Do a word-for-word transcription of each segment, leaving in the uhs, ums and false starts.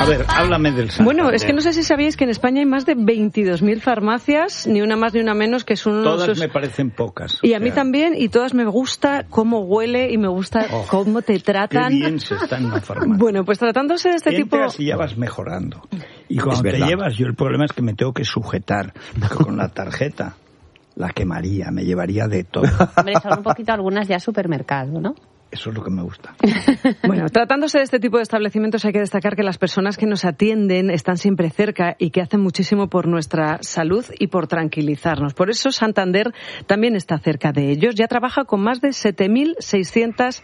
A ver, háblame del Santander. Bueno, es que no sé si sabíais que en España hay más de veintidós mil farmacias, ni una más ni una menos, que son unos... Todas me parecen pocas. Y a mí también, y todas me gusta cómo huele y me gusta oh, cómo te tratan. Qué bien se está en una farmacia. Bueno, pues tratándose de este Entras tipo... y ya vas mejorando. Y cuando te llevas, yo el problema es que me tengo que sujetar con la tarjeta. La quemaría, me llevaría de todo. Hombre, son un poquito algunas ya supermercado, ¿no? Eso es lo que me gusta. Bueno, tratándose de este tipo de establecimientos hay que destacar que las personas que nos atienden están siempre cerca y que hacen muchísimo por nuestra salud y por tranquilizarnos. Por eso Santander también está cerca de ellos. Ya trabaja con más de siete mil seiscientas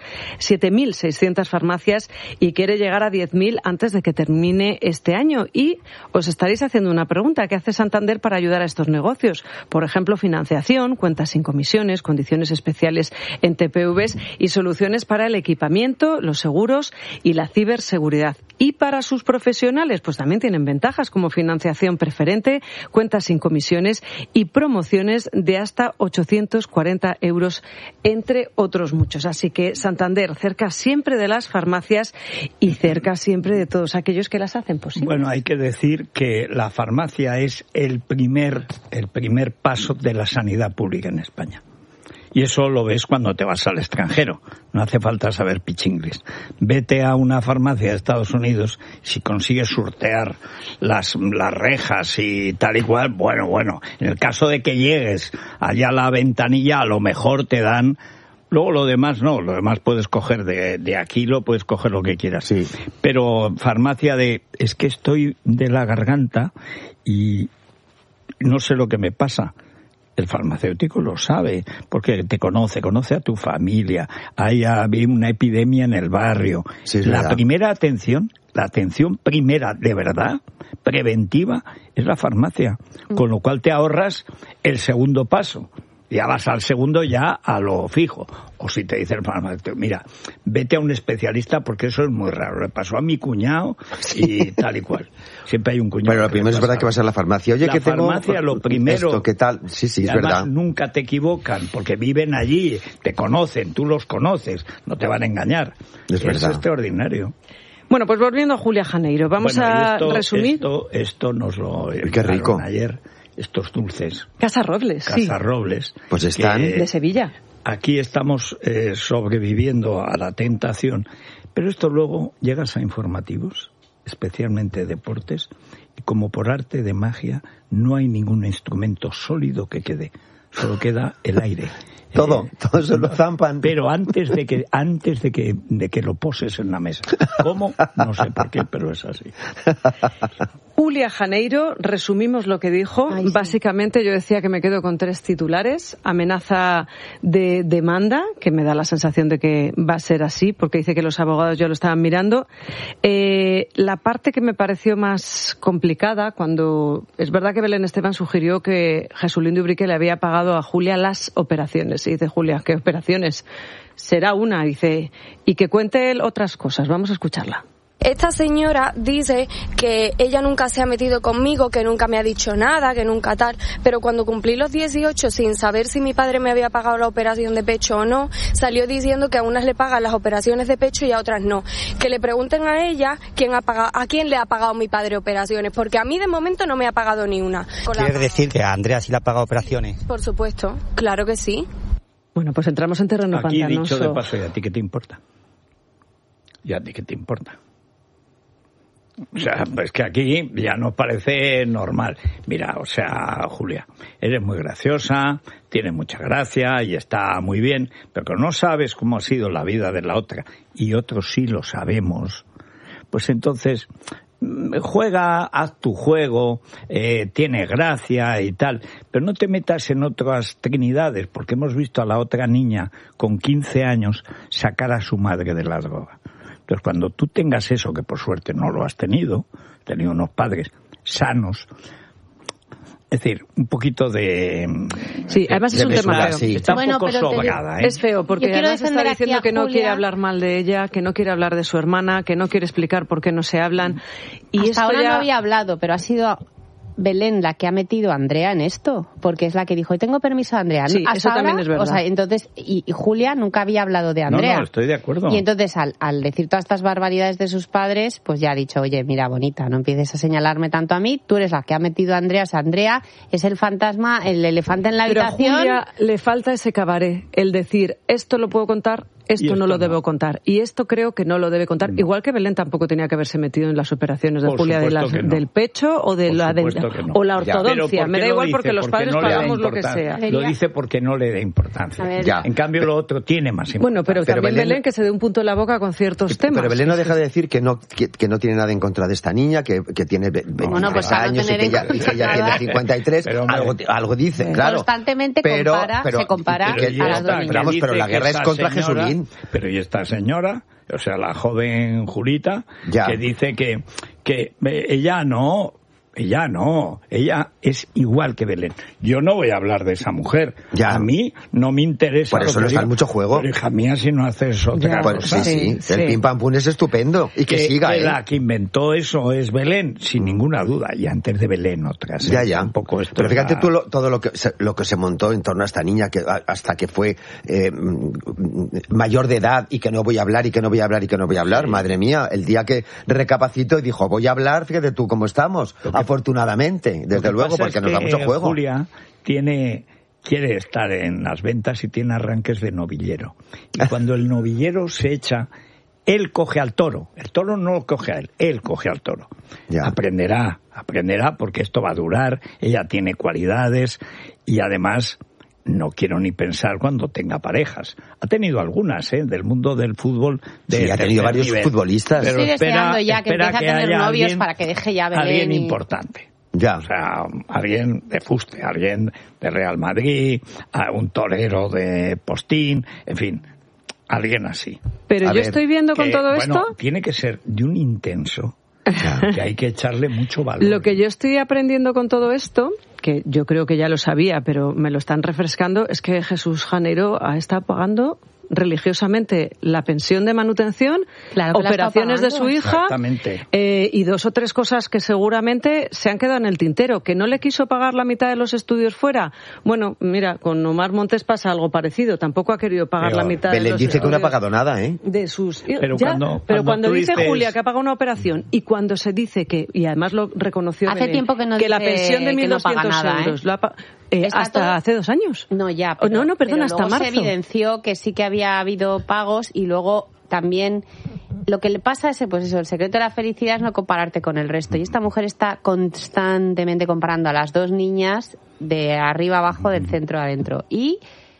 farmacias y quiere llegar a diez mil antes de que termine este año. Y os estaréis haciendo una pregunta. ¿Qué hace Santander para ayudar a estos negocios? Por ejemplo, financiación, cuentas sin comisiones, condiciones especiales en T P Vs y soluciones para el equipamiento, los seguros y la ciberseguridad. Y para sus profesionales, pues también tienen ventajas como financiación preferente, cuentas sin comisiones y promociones de hasta ochocientos cuarenta euros, entre otros muchos. Así que Santander, cerca siempre de las farmacias y cerca siempre de todos aquellos que las hacen posible. Bueno, hay que decir que la farmacia es el primer, el primer paso de la sanidad pública en España. Y eso lo ves cuando te vas al extranjero. No hace falta saber pichinglis. Vete a una farmacia de Estados Unidos, si consigues sortear las, las rejas y tal y cual, bueno, bueno. En el caso de que llegues allá a la ventanilla, a lo mejor te dan... Luego lo demás no, lo demás puedes coger de, de aquí, lo puedes coger lo que quieras. Sí. Pero farmacia de... Es que estoy de la garganta y no sé lo que me pasa. El farmacéutico lo sabe, porque te conoce, conoce a tu familia. Hay había una epidemia en el barrio. Sí, la verdad. Primera atención, la atención primera, de verdad, preventiva, es la farmacia. Mm. Con lo cual te ahorras el segundo paso. Ya vas al segundo ya a lo fijo. O si te dice el farmacéutico, mira, vete a un especialista porque eso es muy raro. Le pasó a mi cuñado y tal y cual. Siempre hay un cuñado. Bueno, lo primero es verdad que vas a la farmacia. Oye, la que farmacia, tengo... lo primero... Esto, ¿qué tal? Sí, sí, es verdad. Nunca te equivocan porque viven allí, te conocen, tú los conoces, no te van a engañar. Es, es verdad. extraordinario. Bueno, pues volviendo a Julia Janeiro, vamos bueno, a esto, resumir. Esto, esto nos lo Qué rico. ayer. Estos dulces. Casa Robles, Casa sí. Robles. Pues están... Que, de Sevilla. Aquí estamos eh, sobreviviendo a la tentación. Pero esto luego llegas a informativos, especialmente deportes, y como por arte de magia no hay ningún instrumento sólido que quede. Solo queda el aire. Todo, eh, todo se lo zampan. Pero antes de que antes de que de que lo poses en la mesa. ¿Cómo? No sé por qué, pero es así. Julia Janeiro, resumimos lo que dijo. Ay, sí. Básicamente yo decía que me quedo con tres titulares. Amenaza de demanda, que me da la sensación de que va a ser así, porque dice que los abogados ya lo estaban mirando. Eh, la parte que me pareció más complicada, cuando es verdad que Belén Esteban sugirió que Jesulindo Ubrique le había pagado a Julia las operaciones. Y dice Julia, ¿qué operaciones? Será una, dice, y que cuente él otras cosas. Vamos a escucharla. Esta señora dice que ella nunca se ha metido conmigo, que nunca me ha dicho nada, que nunca tal, pero cuando cumplí los dieciocho, sin saber si mi padre me había pagado la operación de pecho o no, salió diciendo que a unas le pagan las operaciones de pecho y a otras no. Que le pregunten a ella quién ha pagado, a quién le ha pagado mi padre operaciones, porque a mí de momento no me ha pagado ni una. ¿Quieres decir que a Andrea sí le ha pagado operaciones? Por supuesto, claro que sí. Bueno, pues entramos en terreno Aquí pantanoso. Dicho de paso, ¿y a ti qué te importa? ¿Y a ti qué te importa? O sea, pues que aquí ya nos parece normal. Mira, o sea, Julia, eres muy graciosa, tienes mucha gracia y está muy bien, pero que no sabes cómo ha sido la vida de la otra, y otros sí lo sabemos, pues entonces juega, haz tu juego, eh, tiene gracia y tal, pero no te metas en otras trinidades, porque hemos visto a la otra niña con quince años sacar a su madre de la droga. Entonces, cuando tú tengas eso, que por suerte no lo has tenido, has tenido unos padres sanos, es decir, un poquito de... Sí, además es un tema feo. Sí. Está bueno, un poco sobrada, ¿eh? Es feo, porque además está diciendo que no quiere hablar mal de ella, que no quiere hablar de su hermana, que no quiere explicar por qué no se hablan. Y Hasta esto ahora ya... no había hablado, pero ha sido Belén la que ha metido a Andrea en esto, porque es la que dijo, tengo permiso de Andrea. Sí, Hasta eso ahora, también es verdad. O sea, entonces, y, y Julia nunca había hablado de Andrea. No, no, estoy de acuerdo. Y entonces, al, al decir todas estas barbaridades de sus padres, pues ya ha dicho, oye, mira, bonita, no empieces a señalarme tanto a mí, tú eres la que ha metido a Andrea. O sea, Andrea es el fantasma, el elefante en la Pero habitación. a Julia le falta ese cabaret, el decir, esto lo puedo contar, esto, esto no lo no. debo contar. Y esto creo que no lo debe contar. No. Igual que Belén tampoco tenía que haberse metido en las operaciones de Por Julia de supuesto las, que no. del pecho o de Por la de, supuesto que no. o la Ya. ortodoncia. Pero ¿por Me qué da lo igual dice? porque los Porque padres no le da pagamos lo que importancia. sea. Lo dice porque no le da importancia. A ver. Ya. En cambio, lo otro tiene más importancia. Bueno, pero, Pero también Belén- Belén que se dé un punto en la boca con ciertos temas. Pero Belén no deja de decir que no que, que no tiene nada en contra de esta niña, que, que tiene ve- Bueno, pues veintitrés para no años y tener que, en ella, y contra que ella nada. tiene cincuenta y tres. Pero, hombre, algo, algo dice, claro. Constantemente pero, compara, pero, se compara que- a las pero, dos pero niñas. vamos, pero la Dice guerra que es esta contra señora- Jesulín. Pero y esta señora, o sea, la joven Julita, Ya. que dice que, que eh, ella no... Ella no, ella es igual que Belén. Yo no voy a hablar de esa mujer. Ya. A mí no me interesa. Por eso lo no que está en diga. mucho juego. Pero hija mía, si no haces otra Ya, Pues cosa. sí, sí, Sí, el sí. pim pam pum es estupendo. Y que, siga, que ¿eh? la que inventó eso es Belén, sin ninguna duda. Y antes de Belén otras. ¿eh? Ya, ya. Tampoco esto Pero fíjate era- tú lo- todo lo que se, lo que se montó en torno a esta niña que a- hasta que fue eh, mayor de edad y que no voy a hablar y que no voy a hablar y que no voy a hablar. Madre mía, el día que recapacitó y dijo voy a hablar, fíjate tú cómo estamos. Lo que- Afortunadamente, Lo desde que luego, pasa porque es nos da que mucho juego. Julia tiene quiere estar en las ventas y tiene arranques de novillero. Y cuando el novillero se echa, él coge al toro. El toro no lo coge a él, él coge al toro. Ya. Aprenderá, aprenderá porque esto va a durar, ella tiene cualidades y además no quiero ni pensar cuando tenga parejas. Ha tenido algunas, ¿eh? Del mundo del fútbol. De Sí, ha tenido tercer varios nivel. futbolistas. Pero Estoy espera, deseando ya que espera empiece a tener haya novios alguien- para que deje ya Belén Alguien y- importante. Ya. O sea, alguien de fuste, alguien de Real Madrid, a un torero de Postín, en fin, alguien así. Pero A yo ver, estoy viendo con Que, todo bueno, esto... tiene que ser de un intenso, que hay que echarle mucho valor. Lo que yo estoy aprendiendo con todo esto, que yo creo que ya lo sabía, pero me lo están refrescando, es que Jesús Janeiro ha estado pagando religiosamente la pensión de manutención, Claro que la está operaciones de pagando. su hija Exactamente. eh, y dos o tres cosas que seguramente se han quedado en el tintero. ¿Que no le quiso pagar la mitad de los estudios fuera? Bueno, mira, con Omar Montes pasa algo parecido. Tampoco ha querido pagar Pero la mitad de Belén los dice que no ha estudios pagado nada, ¿eh? de sus Pero ya, cuando- pero cuando cuando tú dice dices- Julia que ha pagado una operación y cuando se dice que, y además lo reconoció Hace Belén, tiempo que no la dice pensión de que mil no paga doscientos nada, ¿eh? euros lo ha pa- eh, Está hasta todo- hace dos años. No, ya. Oh, no, no, perdona, pero hasta luego marzo. se evidenció que sí que había habido pagos y luego también lo que le pasa es, pues eso, el secreto de la felicidad es no compararte con el resto. Y esta mujer está constantemente comparando a las dos niñas de arriba abajo, del centro adentro. Y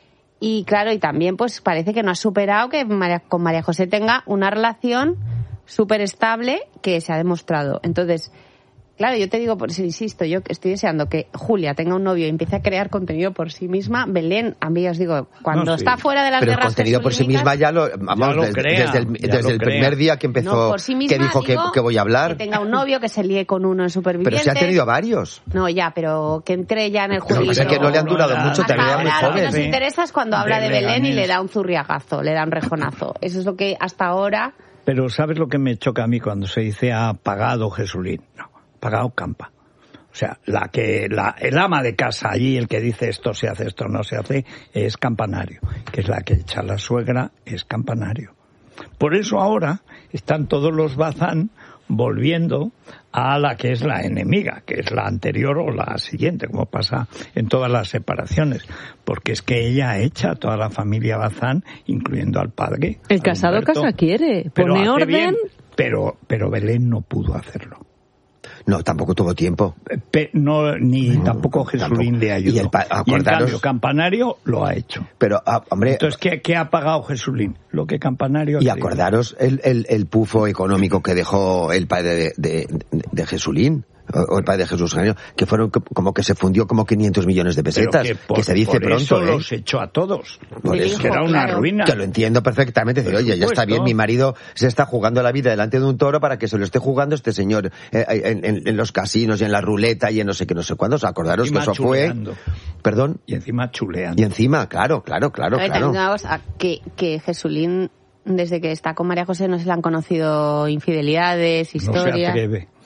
y claro, y también pues parece que no ha superado que María- con María José tenga una relación súper estable que se ha demostrado. Entonces, claro, yo te digo, por eso insisto, yo estoy deseando que Julia tenga un novio y empiece a crear contenido por sí misma. Belén, a mí os digo, cuando No, sí. está fuera de las Pero el guerras contenido por sí jesulínicas, misma ya lo, vamos, Ya lo desde, crea, desde el, ya desde lo el crea. primer día que empezó, no, por sí misma, que dijo que, digo, que voy a hablar. que tenga un novio, que se líe con uno en Pero Supervivientes. se ha tenido varios. No, ya, pero que entre ya en el Lo que juego. pasa es que no le han durado No, mucho, hasta también era muy Ahora lo que joven. nos Sí. interesa es cuando habla de De Belén y Leganés. le da un zurriagazo, le da un rejonazo. Eso es lo que hasta ahora... Pero ¿sabes lo que me choca a mí cuando se dice ha pagado Jesulín? No, ha pagado Campa. O sea, la que la, el ama de casa allí, el que dice esto se hace, esto no se hace, es Campanario, que es la que echa la suegra, es Campanario. Por eso ahora están todos los Bazán volviendo a la que es la enemiga, que es la anterior o la siguiente, como pasa en todas las separaciones, porque es que ella echa a toda la familia Bazán, incluyendo al padre. El a casado Humberto. casa quiere, Pero pone hace orden. bien, pero, pero Belén no pudo hacerlo. No, tampoco tuvo tiempo. Pe- no, ni tampoco Jesulín tampoco. le ayudó. Y el pa- Y en acordaros- cambio, Campanario lo ha hecho. Pero, ah, hombre, Entonces, ¿qué, qué ha pagado Jesulín? Lo que Campanario ha y querido. acordaros el, el, el pufo económico que dejó el padre de, de, de, de Jesulín, o o el padre de Jesús Janeiro, que fueron co- como que se fundió como quinientos millones de Pero pesetas, que, que, por- se dice por pronto, eso ¿eh? los echó a todos. Por El eso. Que era una claro. ruina. Que lo entiendo perfectamente. Decir, Por oye, ya está supuesto. bien, mi marido se está jugando la vida delante de un toro para que se lo esté jugando este señor eh, en, en- en los casinos y en la ruleta y en no sé qué, no sé cuándo. O sea, acordaros que Encima eso fue... chuleando. Perdón. Y encima chuleando. Y encima, claro, claro, claro, A ver, claro. también una cosa, que, que Jesulín, desde que está con María José, no se le han conocido infidelidades, No se historias. atreve.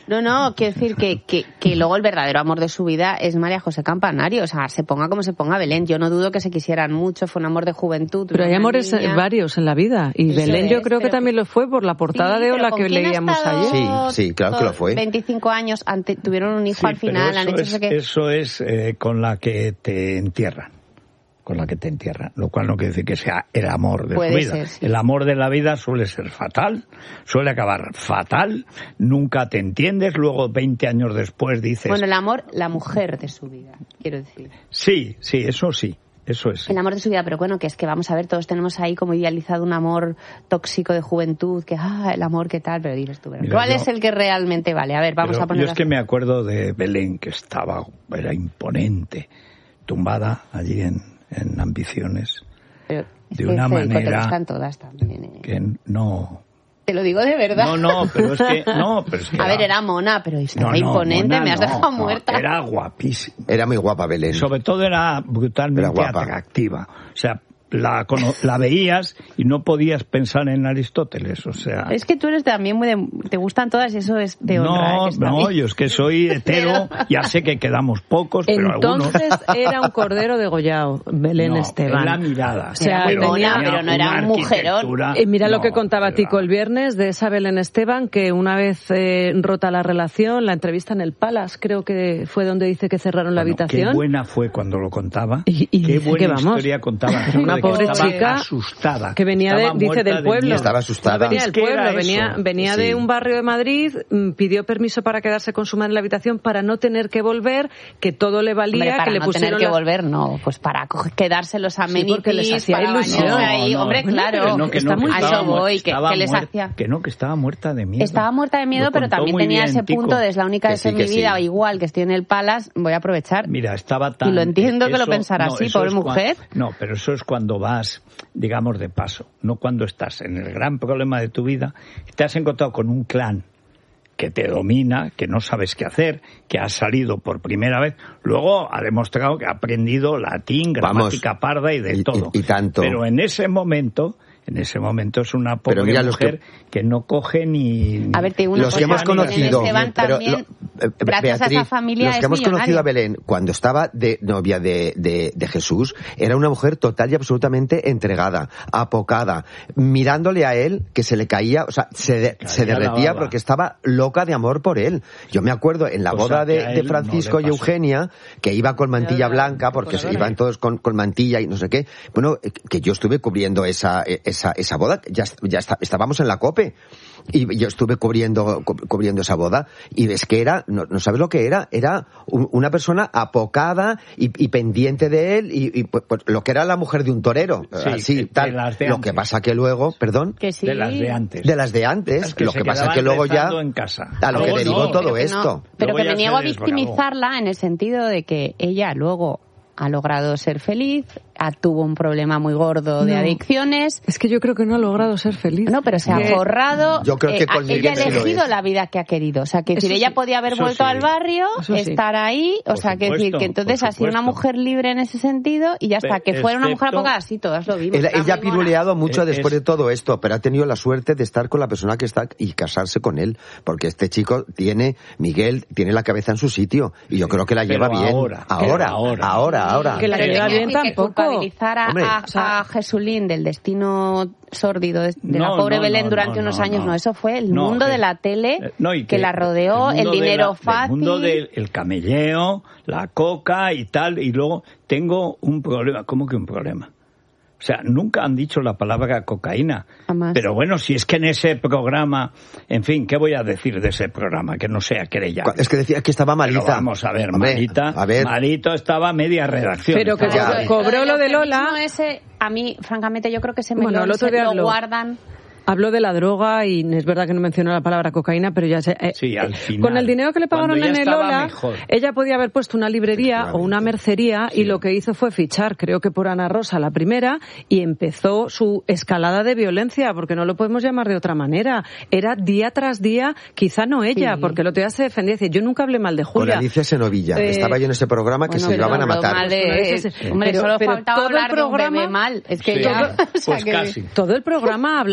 No, no, quiero decir que, que, que luego el verdadero amor de su vida es María José Campanario. O sea, se ponga como se ponga Belén. Yo no dudo que se quisieran mucho, fue un amor de juventud. Pero hay amores niña. varios en la vida. Y Eso Belén es, yo creo que también lo fue por la portada sí, de Hola que leíamos ayer. Sí, sí, claro que lo fue. veinticinco años, ante, tuvieron un hijo sí, al final. Eso han hecho es, que... eso es eh, con la que te entierran. Con la que te entierran, lo cual no quiere decir que sea el amor de Puede tu vida. Ser, sí. El amor de la vida suele ser fatal, suele acabar fatal, nunca te entiendes, luego veinte años después dices... Bueno, el amor, la mujer de su vida, quiero decir. Sí, sí, eso sí. Eso es. El amor de su vida, pero bueno, que es que vamos a ver, todos tenemos ahí como idealizado un amor tóxico de juventud, que ah, el amor qué tal, pero dices tú, Mira, ¿cuál yo, es el que realmente vale? A ver, vamos a poner... Yo es que me acuerdo de Belén, que estaba, era imponente, tumbada allí en... en Ambiciones, pero es de que una Federico, manera te gustan todas también, ¿eh? que no... Te lo digo de verdad. No, no, pero es que... No, pero es que a era... ver, era mona, pero estaba no, no, imponente, mona, me has no, dejado no, muerta. Era guapísima. Era muy guapa Belén. Sobre todo era brutalmente era guapa. atractiva. O sea, la, la veías y no podías pensar en Aristóteles, o sea... Es que tú eres también muy de... Te gustan todas y eso es de honra. No, ¿eh? Que no, bien. yo es que soy hetero, ya sé que quedamos pocos, pero Entonces algunos... era un cordero degollado, Belén no, Esteban. En la mirada. O sea, muy tenía, mona, pero no era un mujerón. Y mira no, lo que contaba era... Tico el viernes de esa Belén Esteban, que una vez eh, rota la relación, la entrevista en el Palace, creo que fue donde dice que cerraron la bueno, habitación. Qué buena fue cuando lo contaba. Y, y qué buena que vamos, historia contaba. Una pobre chica asustada. que venía de, dice del pueblo. Estaba asustada. No venía del es que pueblo, venía, eso. venía sí. de un barrio de Madrid, pidió permiso para quedarse con su madre en la habitación para no tener que volver, que todo le valía, hombre, para que le no pusieron tener que las... volver, no, pues para quedarse los amenities, sí, porque les hacía para ilusión. ahí, no, no, hombre, no, claro, no, que está no, muy que a estaba, eso voy, que, que les muerta, hacía... Que no, que estaba muerta de miedo. Estaba muerta de miedo, lo pero también tenía bien, ese Tico. punto de es la única vez sí, en mi sí. vida, igual que estoy en el Palace, voy a aprovechar. Mira, estaba tan... Y lo entiendo que eso, lo pensara no, así, pobre mujer. Cuando, no, pero eso es cuando vas, digamos, de paso, no cuando estás en el gran problema de tu vida, te has encontrado con un clan que te domina, que no sabes qué hacer, que has salido por primera vez, luego ha demostrado que ha aprendido latín, gramática Vamos, parda y de y, todo. Y, y tanto. Pero en ese momento... En ese momento es una pobre mira, mujer que... que no coge ni... A ver, te digo una los cosa, que hemos conocido, Esteban pero también, lo, eh, gracias Beatriz, a esa familia los que es hemos millonaria. conocido a Belén cuando estaba de novia de, de, de Jesús, era una mujer total y absolutamente entregada, apocada, mirándole a él que se le caía, o sea, se, de, se derretía porque estaba loca de amor por él. Yo me acuerdo en la o boda sea, de, de Francisco no y Eugenia, que iba con mantilla blanca, porque se iban todos con, con mantilla y no sé qué, bueno, que yo estuve cubriendo esa, esa, esa boda, ya, ya está, estábamos en la COPE y yo estuve cubriendo cubriendo esa boda y ves que era, no, no sabes lo que era, era un, una persona apocada y, y pendiente de él y, y pues, pues, lo que era la mujer de un torero, sí, así, de, tal. De las de lo antes. que pasa que luego, perdón, que sí. de las de antes, de las de antes, es que lo que pasa que luego ya en casa. a lo luego que derivó no, todo pero que esto, no, pero luego que me niego a desbragó. victimizarla en el sentido de que ella luego ha logrado ser feliz, tuvo un problema muy gordo de no. adicciones. Es que yo creo que no ha logrado ser feliz. No, pero se ha forrado. Yo creo que eh, con ella ha sí elegido es. la vida que ha querido. O sea, que decir, sí, ella podía haber vuelto sí. al barrio, Eso estar sí. ahí. O Por sea, que supuesto, decir que entonces ha sido una mujer libre en ese sentido y ya está. Pe- Que fuera una mujer excepto- apocada, sí, todas lo vimos. Ella, ella ha piruleado mucho Es- después es- de todo esto, pero ha tenido la suerte de estar con la persona que está y casarse con él, porque este chico tiene, Miguel, tiene la cabeza en su sitio y yo creo que la Pero lleva bien. ahora, ahora, ahora. ahora, ahora. Que la Pero lleva quiero bien decir que tampoco. culpabilizar a, Hombre, a, o sea, a Jesulín del destino sórdido de, de la No, pobre no, Belén no, durante no, unos no, años, no. no. Eso fue el No, mundo que- de la tele eh, no, y que, la rodeó, el, mundo de dinero la- fácil. El mundo del el camelleo, la coca y tal, y luego tengo un problema. ¿Cómo que un problema? O sea, nunca han dicho la palabra cocaína. Jamás. Pero bueno, si es que en ese programa, en fin, ¿qué voy a decir de ese programa? Que no sea querella. Es que decía que estaba malita. Pero vamos a ver, Hombre, malita, a ver. malito estaba media redacción. Pero que Estaba- Ya. cobró lo de Lola. Ese, a mí, francamente, yo creo que ese Bueno, melón el otro se día lo habló. guardan. Habló de la droga y es verdad que no mencionó la palabra cocaína, pero ya sé. Eh, Sí, al eh, final. Con el dinero que le pagaron Cuando ya en el estaba Lola, mejor. ella podía haber puesto una librería o una mercería Sí. y lo que hizo fue fichar, creo que por Ana Rosa la primera, y empezó su escalada de violencia, porque no lo podemos llamar de otra manera. Era día tras día, quizá no ella, Sí. porque el otro día se defendía y decía, yo nunca hablé mal de Con Julia. Alicia Senovilla. Eh, Estaba yo en ese programa que Bueno, se iban a pero matar. mal de- Pues no, Hombre, pero- solo pero faltaba todo el hablar de un programa- bebé mal. Es que Sí. ya... o sea Pues que- casi. Todo el programa hablaba todo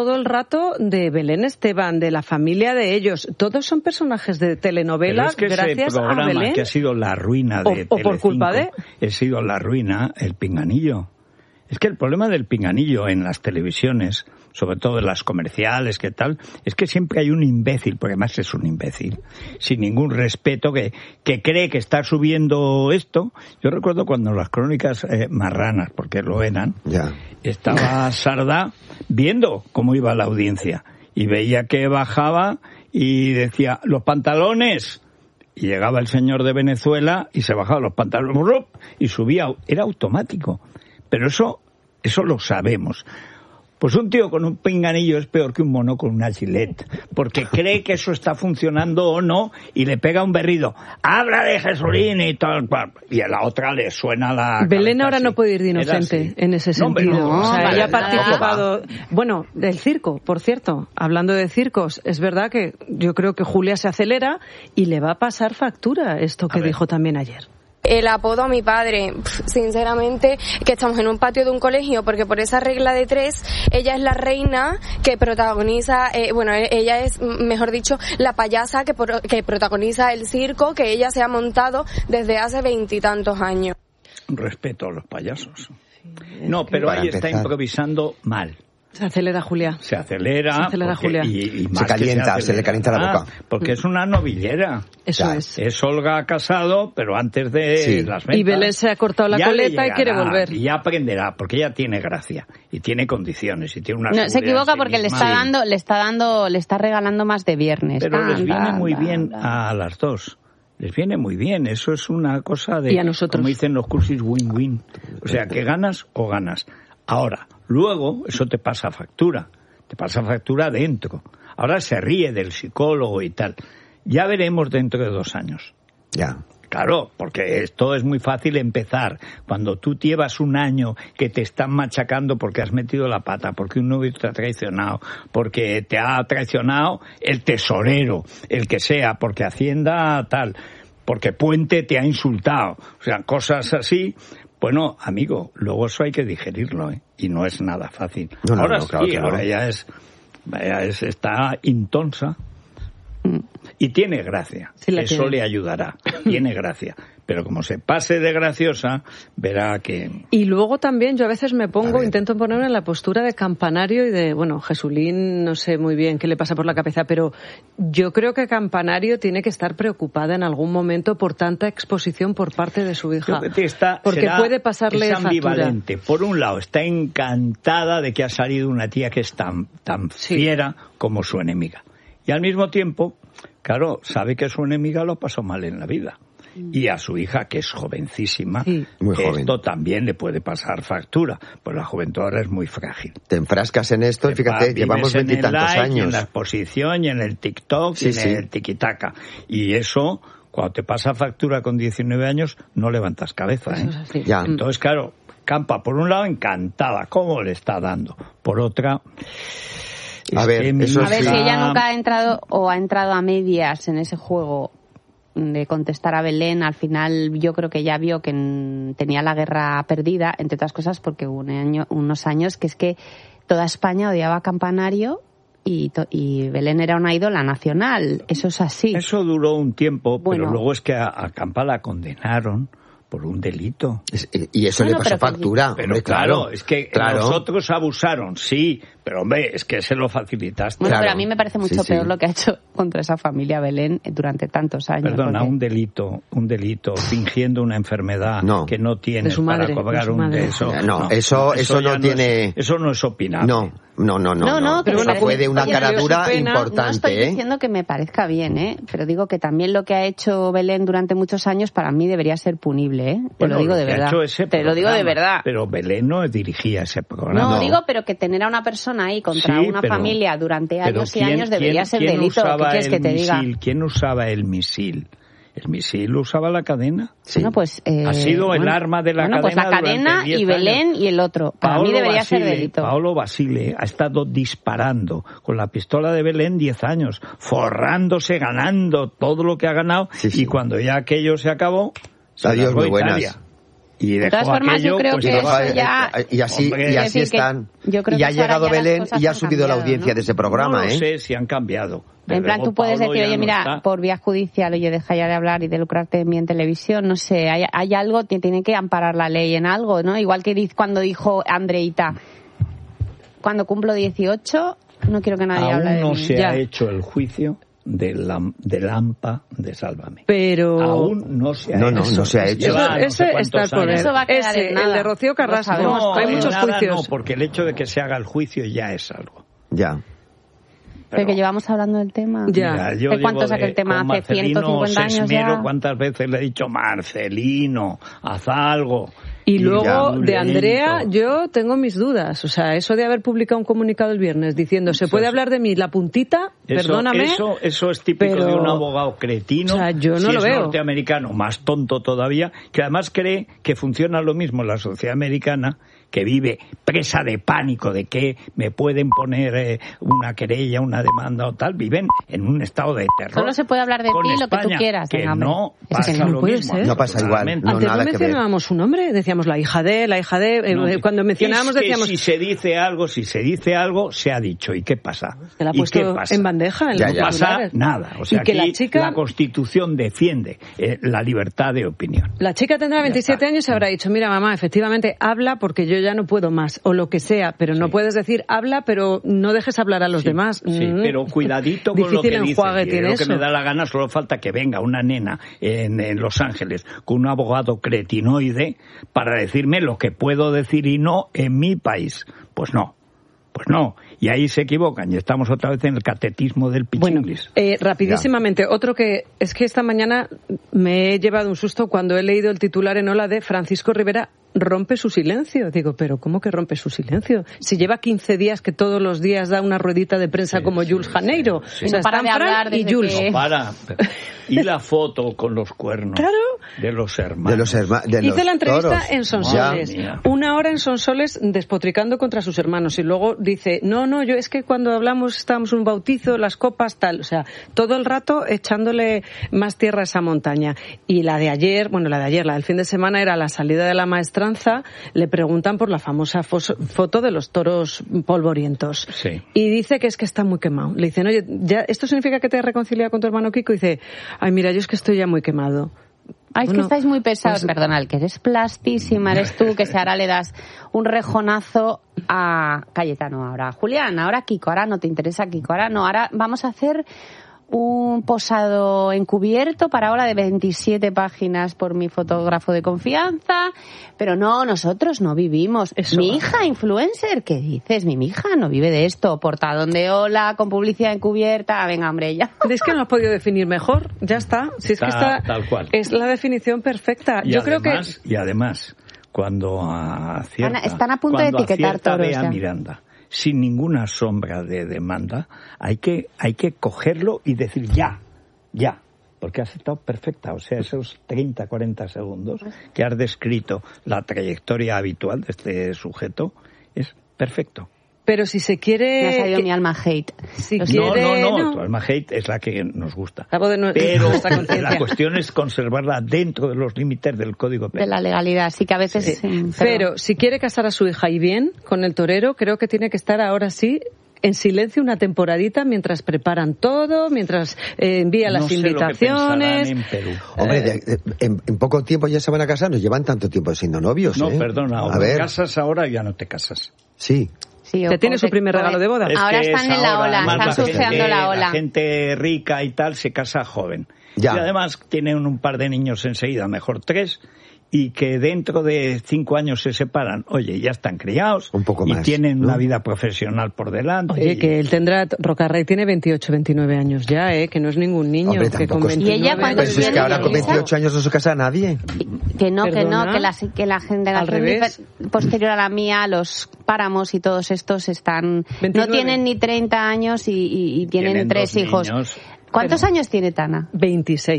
todo el rato de Belén Esteban, de la familia de ellos. Todos son personajes de telenovela. Pero es que gracias ese programa a Belén. Que ha sido la ruina de o, o por culpa de... ha sido la ruina, el pinganillo. Es que el problema del pinganillo en las televisiones, sobre todo en las comerciales, que tal, es que siempre hay un imbécil, porque además es un imbécil, sin ningún respeto, que, que cree que está subiendo esto. Yo recuerdo cuando las crónicas eh, marranas, porque lo eran, ya. estaba Sardá viendo cómo iba la audiencia y veía que bajaba y decía, los pantalones... Y llegaba el señor de Venezuela y se bajaba los pantalones y subía, era automático. Pero eso, eso lo sabemos. Pues un tío con un pinganillo es peor que un mono con una gilet, porque cree que eso está funcionando o no y le pega un berrido. Habla de Jesulín y tal cual. Y a la otra le suena la... Belén ahora así. No puede ir de inocente en ese sentido. No, no, o sea, vale, ella ha participado... Bueno, del circo, por cierto. Hablando de circos, es verdad que yo creo que Julia se acelera y le va a pasar factura esto que dijo también ayer. El apodo a mi padre, sinceramente, que estamos en un patio de un colegio, porque por esa regla de tres, ella es la reina que protagoniza, eh, bueno, ella es, mejor dicho, la payasa que, pro, que protagoniza el circo que ella se ha montado desde hace veintitantos años. Respeto a los payasos. Sí, no, pero ahí está improvisando mal. Se acelera Julia. Se acelera. Se acelera porque, Julia. Y, y se calienta, se, se le calienta la boca. Porque es una novillera. Eso ya, es. Es Olga Casado, pero antes de sí. las ventas. Y Belén se ha cortado la coleta y quiere volver. Y ya aprenderá, porque ella tiene gracia y tiene condiciones y tiene una. No, se equivoca porque sí le está dando, le está dando, le está regalando más de viernes. Pero tan, les viene tan, muy tan, bien tan. a las dos. Les viene muy bien. Eso es una cosa de. Y a nosotros. Como dicen los cursis, win-win. O sea, que ganas o ganas. Ahora, luego, eso te pasa factura. Te pasa factura adentro. Ahora se ríe del psicólogo y tal. Ya veremos dentro de dos años. Ya. Claro, porque esto es muy fácil empezar. Cuando tú llevas un año que te están machacando porque has metido la pata, porque un novio te ha traicionado, porque te ha traicionado el tesorero, el que sea, porque Hacienda tal, porque Puente te ha insultado. O sea, cosas así. Bueno, amigo, luego eso hay que digerirlo, ¿eh? Y no es nada fácil. No, no, ahora no, sí, claro que ahora no. ya es, ya es, está intonsa y tiene gracia. Sí la eso tiene. le ayudará. Tiene gracia. Pero como se pase de graciosa, verá que... Y luego también yo a veces me A pongo, ver. intento ponerme en la postura de Campanario y de, bueno, Jesulín no sé muy bien qué le pasa por la cabeza, pero yo creo que Campanario tiene que estar preocupada en algún momento por tanta exposición por parte de su hija. Creo que está- porque será- puede pasarle es factura. ambivalente. Por un lado, está encantada de que ha salido una tía que es tan, tan Sí. fiera como su enemiga. Y al mismo tiempo, claro, sabe que su enemiga lo pasó mal en la vida. Y a su hija, que es jovencísima, Sí. Muy esto joven. también le puede pasar factura, pues la juventud ahora es muy frágil. Te enfrascas en esto y Te fíjate, va- llevamos vives en el veintitantos like, y en años. la exposición, y en el TikTok, Sí, y en sí. el tiquitaca. Y eso, cuando te pasa factura con diecinueve años, no levantas cabeza, ¿eh? Eso es así. Ya. Entonces, claro, Campa, por un lado, encantada, ¿cómo le está dando? Por otra... A es ver, que mi eso A ver, sí. si hija- ella nunca ha entrado o ha entrado a medias en ese juego de contestar a Belén, al final yo creo que ya vio que mm, tenía la guerra perdida, entre otras cosas porque hubo un año, unos años que es que toda España odiaba a Campanario y, to- y Belén era una ídola nacional. Eso es así. Eso duró un tiempo, Bueno. pero luego es que a, a Campa la condenaron por un delito. Es- Y eso Bueno, le pasó pero que- factura. Pero hombre, claro, es que claro. los otros abusaron, sí, pero hombre, es que se lo facilitaste. Bueno, Claro. pero a mí me parece mucho Sí, sí. peor lo que ha hecho contra esa familia Belén durante tantos años. Perdona, porque- un delito, un delito, fingiendo una enfermedad No. que no tienes De su madre, para cobrar de su un madre. de eso. No, eso- eso no ya tiene- es- eso no es opinable. No, no, no, no. No, no, Pero que bueno, me fue parece- de una oye, cara pero dura su pena- importante, No estoy ¿eh? diciendo que me parezca bien, ¿eh? Pero digo que también lo que ha hecho Belén durante muchos años para mí debería ser punible, ¿eh? Te Bueno, lo digo de que ha verdad. hecho ese Te lo digo de programa, verdad. Pero Belén no dirigía ese programa. No, No. digo, pero que tener a una persona ahí contra Sí, una pero- familia durante pero años y ¿quién- años debería quién- ser quién delito. ¿Qué usaba quieres el que te diga? misil? ¿Quién usaba el misil? ¿El misil lo usaba la cadena? Sí. Bueno, pues, eh, Ha sido el bueno, arma de la bueno, pues cadena la cadena durante diez y Belén años. y el otro. Para mí Paolo debería ser Basile, delito. Paolo Basile ha estado disparando con la pistola de Belén diez años, forrándose, ganando todo lo que ha ganado, Sí, sí. y cuando ya aquello se acabó, se Adiós, largó muy a buenas. Italia. Y de todas formas, aquello, yo creo pues, que no, eso ya... Y así, Hombre, y así decir, están. Yo creo y ha que llegado ahora ya Belén las y ha cosas han subido la cambiado, audiencia ¿no? de ese programa, no lo ¿eh? sé si han cambiado. En Desde plan, luego, tú puedes Pablo decir, ya oye, no mira, está. por vía judicial, oye, deja ya de hablar y de lucrarte en mi en televisión, no sé, hay, hay algo que tiene que amparar la ley en algo, ¿no? Igual que diz- cuando dijo Andreita, cuando cumplo dieciocho, no quiero que nadie Aún hable de no mí. se Ya. ha hecho el juicio del, lam- del AMPA de Sálvame. Pero... Aún no se ha No, hecho. no, no se ha hecho. Lleva no Ese sé está el cuántos poder. años. Eso va a quedar Ese, en nada. el de Rocío Carrasco. Lo sabemos. No, Hay en muchos nada juicios. no, porque el hecho de que se haga el juicio ya es algo. Ya. Pero que llevamos hablando del tema. Ya. Mira, yo ¿De cuánto llevo saca el tema? con ¿Hace ciento cincuenta Marcelino años Sesmero, ya? ¿cuántas veces le he dicho, Marcelino, haz algo? Y luego ya, de Andrea, lento. yo tengo mis dudas. O sea, eso de haber publicado un comunicado el viernes diciendo, se Eso puede es- hablar de mí, la puntita, Eso, perdóname. Eso, eso es típico pero- de un abogado cretino. O sea, yo no si lo es veo. norteamericano, más tonto todavía, que además cree que funciona lo mismo en la sociedad americana, que vive presa de pánico de que me pueden poner eh, una querella, una demanda o tal. Viven en un estado de terror. Solo se puede hablar de Con ti lo que tú España, quieras, que venga, hombre. no Es que pasa no lo puede mismo. ser. No pasa igual. Naturalmente. No, Antes no nada que ver. mencionábamos su nombre, decíamos la hija de, la hija de, eh, No, eh, cuando mencionábamos es que decíamos si se dice algo, si se dice algo, se ha dicho. ¿Y qué pasa? que la ha ¿Y puesto qué pasa? en bandeja en Ya, los ya. No pasa titulares. nada. O sea, y que aquí la chica, la Constitución defiende eh, la libertad de opinión. la chica tendrá veintisiete está. años y habrá dicho, mira mamá, efectivamente habla porque yo ya no puedo más, o lo que sea, pero no Sí. puedes decir habla, pero no dejes hablar a los Sí, demás. Sí, Mm. pero cuidadito con lo Difícil que dices. enjuague Y de tiene lo que eso. me da la gana, solo falta que venga una nena en, en Los Ángeles con un abogado cretinoide para decirme lo que puedo decir y no en mi país. Pues no. Pues no, y ahí se equivocan y estamos otra vez en el catetismo del Bueno, pichinglis. eh, rapidísimamente, otro que es que esta mañana me he llevado un susto cuando he leído el titular en Ola de Francisco Rivera rompe su silencio. Digo, pero ¿cómo que rompe su silencio? Si lleva quince días que todos los días da una ruedita de prensa Sí, como sí, Jules sí, Janeiro. sí. O sea, No para están de Fran hablar y desde Jules. que- No para. Y la foto con los cuernos Claro. de los hermanos. De los hermanos. De Hizo los la entrevista toros. en Sonsoles, Madre mía. una hora en Sonsoles despotricando contra sus hermanos y luego dice, no, no, yo es que cuando hablamos estábamos en un bautizo, las copas, tal, o sea, todo el rato echándole más tierra a esa montaña. Y la de ayer, bueno, la de ayer, la del fin de semana era la salida de la maestranza, le preguntan por la famosa fos- foto de los toros polvorientos. Sí. Y dice que es que está muy quemado. Le dicen, oye, ¿ya, ¿esto significa que te has reconciliado con tu hermano Kiko? Y dice, ay, mira, yo es que estoy ya muy quemado. Ay, es que Bueno, estáis muy pesados, pues- perdona, el que eres plastísima, eres tú, que si ahora le das un rejonazo a Cayetano ahora. Julián, ahora Kiko, ahora no te interesa Kiko, ahora no, ahora vamos a hacer un posado encubierto para ahora de veintisiete páginas por mi fotógrafo de confianza, pero no, nosotros no vivimos. Eso. Mi hija influencer, ¿qué dices? Mi hija no vive de esto, portadón de hola, con publicidad encubierta, venga hombre, ya. Es que no has podido definir mejor, ya está. Si es que Está está, tal cual. es la definición perfecta. Y Yo creo que además, y además, cuando acierta, Están- están a punto de cuando etiquetar acierta toros Bea ya. Miranda, sin ninguna sombra de demanda, hay que, hay que cogerlo y decir ya, ya, porque has estado perfecta. O sea, esos treinta, cuarenta segundos que has descrito la trayectoria habitual de este sujeto es perfecto. pero si se Me ha quiere salido que- mi alma hate. si Lo No, quiere- no, no, no. tu alma hate es la que nos gusta. La voz de nu- Pero nuestra conciencia. la cuestión es conservarla dentro de los límites del Código De Penal. la legalidad, sí que a veces... Sí. mm, Pero si quiere casar a su hija y bien con el torero, creo que tiene que estar ahora sí en silencio una temporadita mientras preparan todo, mientras eh, envía No las sé lo que invitaciones. pensarán en Perú. Hombre, de- de- en, en poco tiempo ya se van a casar, nos llevan tanto tiempo siendo novios, No, ¿eh? perdona, o A te ver, casas ahora y ya no te casas. sí. Sí, Que o- tiene o su te- primer regalo de boda. Es Ahora que están es en la ahora, ola, además, están la gente- surfeando la ola. La gente rica y tal se casa joven. Ya. Y además tienen un par de niños enseguida, mejor tres, y que dentro de cinco años se separan. Oye, ya están criados Un poco y más, tienen ¿no? una vida profesional por delante. Oye, y- que él tendrá, Rocarrey tiene veintiocho, veintinueve años ya, ¿eh? Que no es ningún niño. Hombre, que con tampoco es- ¿Y ella veintinueve cuántos Pero si es que tiene, ahora con Elisa? veintiocho años no se casa nadie. Que no, que ¿Perdona? no, que la, que la gente, la Al gente revés. posterior a la mía, los páramos y todos estos están, veintinueve. no tienen ni treinta años y, y- y tienen, Tienen tres dos hijos. niños. ¿Cuántos Pero- años tiene Tana? veintiséis.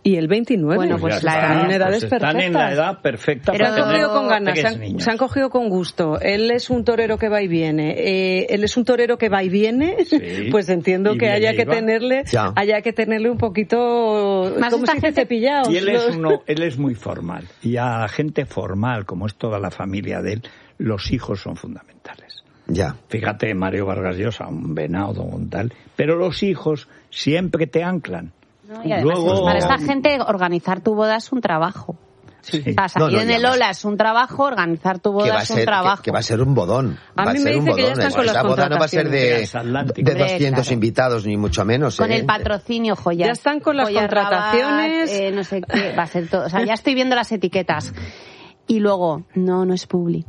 Y el veintinueve. Bueno, pues, pues la está, edad en edades pues están perfectas. en la edad perfecta. Pero se han para cogido tener con ganas, se pequeños han, niños. se han cogido con gusto. Él es un torero que va y viene. Eh, él es un torero que va y viene. Sí. Pues entiendo Y que viene haya y que va. tenerle, Ya. haya que tenerle un poquito, Más como esta si dice, gente- cepillados. Y él es, Los- uno, él es muy formal. Y a gente formal, como es toda la familia de él, los hijos son fundamentales. Ya. Fíjate, Mario Vargas Llosa, un venado, un tal. Pero los hijos siempre te anclan. ¿no? Y además, Luego- para esta gente, organizar tu boda es un trabajo. Sí. O sea, salir No, no, en y el además- Ola es un trabajo, organizar tu Que boda va, a es un ser, que, trabajo. que va a ser un bodón. A va mí a me ser un dice que ya bodón. están con las Esa boda no va a ser de, Transatlántico. de Hombre, doscientos claro. invitados, ni mucho menos. Con ¿eh? el patrocinio, joyas. Ya están con las joyas contrataciones. Rabat, eh, no sé qué, va a ser todo. O sea, ya estoy viendo las etiquetas. Y luego, no, no es publi.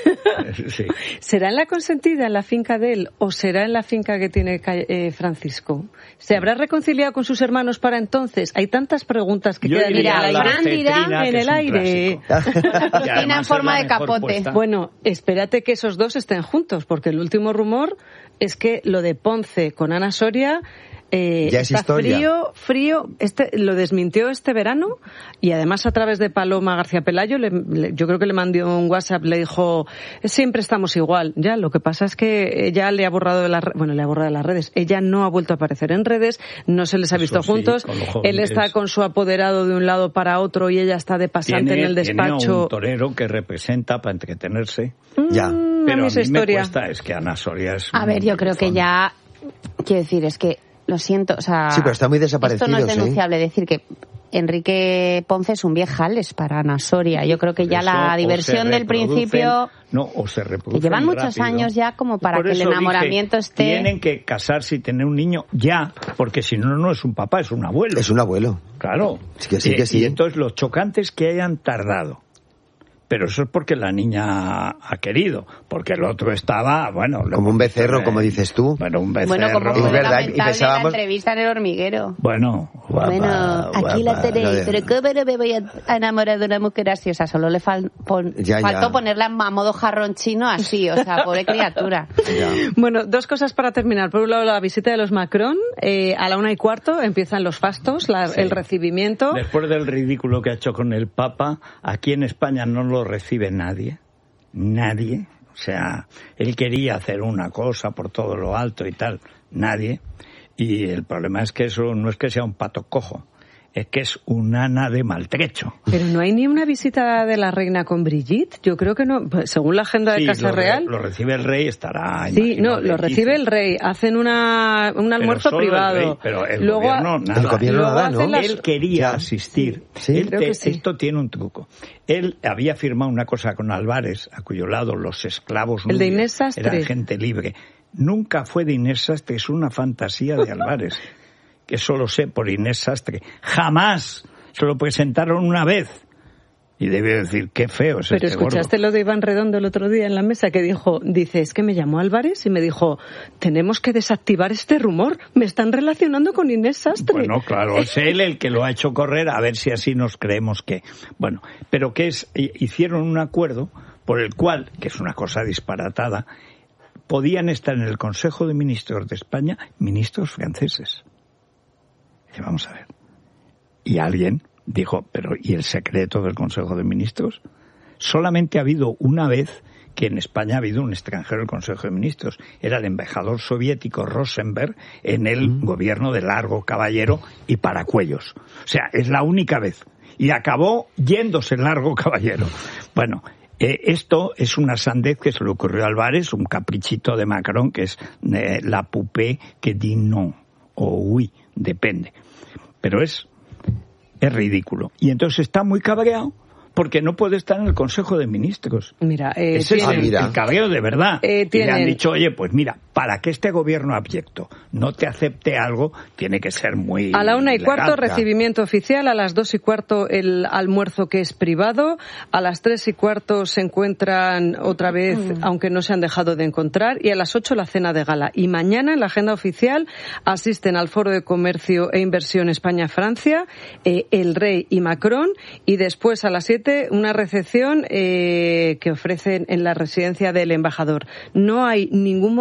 Sí. ¿Será en la consentida, en la finca de él, o será en la finca que tiene Ca- eh, Francisco? ¿Se habrá reconciliado con sus hermanos para entonces? Hay tantas preguntas que Yo quedan diría en el la aire. Fran dirá cetrina, en que el es un aire. clásico. Y Cocina en además forma es la de mejor capote. puesta. Bueno, espérate que esos dos estén juntos, porque el último rumor es que lo de Ponce con Ana Soria eh, Ya es está historia. frío, frío. Este lo desmintió este verano y además a través de Paloma García Pelayo, le- le- yo creo que le mandó un WhatsApp, le dijo siempre estamos igual. Ya, lo que pasa es que ella le ha borrado de las, re- bueno, le ha borrado de las redes. Ella no ha vuelto a aparecer en redes, no se les ha Eso visto sí, juntos. con lo joven Él que está es. con su apoderado de un lado para otro y ella está de pasante Tiene, en el tiene despacho. un torero que representa para entretenerse. Ya. Mm, Pero a a mí mí esa me historia. cuesta, es que Ana Soria es... A ver, un yo creo que bufón. ya... Quiero decir, es que, lo siento, o sea... Sí, pero están muy Esto no desaparecidos, es ¿eh? denunciable decir que Enrique Ponce es un viejales para Ana Soria. Yo creo que ya Eso, la o se diversión del reproducen- principio... No, o se reproducen que llevan muchos rápido. años ya como para Por que el eso dije, enamoramiento esté... Tienen que casarse y tener un niño ya, porque si no, no es un papá, es un abuelo. Es un abuelo. Claro. Sí que sí, y, que sí. y entonces lo chocante es que hayan tardado. Pero eso es porque la niña ha querido, porque el otro estaba, bueno... lo Como un hemos visto, becerro, eh, como dices tú. Bueno, un becerro. Bueno, como Es fue verdad, y lamentable pensábamos- la entrevista en El Hormiguero. Bueno, guapa, Bueno, aquí la guapa. tenéis, lo de- pero ¿cómo no me voy a enamorar de una mujer así? O sea, solo le fal- pon- Ya, faltó ya. ponerla a modo jarrón chino así, o sea, pobre criatura. Ya. Bueno, dos cosas para terminar. Por un lado, la visita de los Macron. Eh, a la una y cuarto empiezan los fastos, la- Sí. el recibimiento. Después del ridículo que ha hecho con el Papa, aquí en España no lo recibe nadie. Nadie. O sea, él quería hacer una cosa por todo lo alto y tal. Nadie. Y el problema es que eso no es que sea un pato cojo. Es que es un ana de maltrecho. Pero no hay ni una visita de la reina con Brigitte. Yo creo que no. Pues, según la agenda de Sí, Casa lo, re- Real. lo recibe el rey, estará... Sí, imagino, no, lo de recibe quince. el rey. Hacen una, un almuerzo solo el privado. rey, pero el Luego, gobierno nada. El gobierno luego nada, hacen ¿no? las- Él quería Ya. asistir. Sí. Él Creo te- que sí. Esto tiene un truco. Él había firmado una cosa con Álvarez, a cuyo lado los esclavos El de nubios Inés Sastre. eran gente libre. Nunca fue de Inés Sastre, es una fantasía de Álvarez. Que eso lo sé por Inés Sastre. Jamás se lo presentaron una vez. Y debió decir, qué feo es Pero este escuchaste gordo. lo de Iván Redondo el otro día en la mesa que dijo, dice, es que me llamó Álvarez y me dijo, tenemos que desactivar este rumor, me están relacionando con Inés Sastre. Bueno, claro, es él el que lo ha hecho correr, a ver si así nos creemos que... Bueno, pero que es, hicieron un acuerdo por el cual, que es una cosa disparatada, podían estar en el Consejo de Ministros de España ministros franceses. Y vamos a ver. Y alguien dijo, pero ¿y el secreto del Consejo de Ministros? Solamente ha habido una vez que en España ha habido un extranjero del Consejo de Ministros. Era el embajador soviético Rosenberg en el mm. gobierno de Largo Caballero y Paracuellos. O sea, es la única vez. Y acabó yéndose Largo Caballero. Bueno, eh, esto es una sandez que se le ocurrió a Álvarez, un caprichito de Macron, que es eh, la poupée que dit non, o oui, depende. Pero es, es ridículo. Y entonces está muy cabreado porque no puede estar en el Consejo de Ministros. Mira, eh, Ese tienen, es el, mira. el cabreo de verdad. Eh, y le han tienen- dicho, oye, pues mira, para que este gobierno abyecto no te acepte algo, tiene que ser muy A la una y cuarto, legal. recibimiento oficial. A las dos y cuarto, el almuerzo que es privado. A las tres y cuarto se encuentran otra vez, Mm. aunque no se han dejado de encontrar. Y a las ocho la cena de gala. Y mañana, en la agenda oficial, asisten al Foro de Comercio e Inversión España-Francia, eh, el Rey y Macron. Y después, a las siete, una recepción eh, que ofrecen en la residencia del embajador. No hay ningún momento en el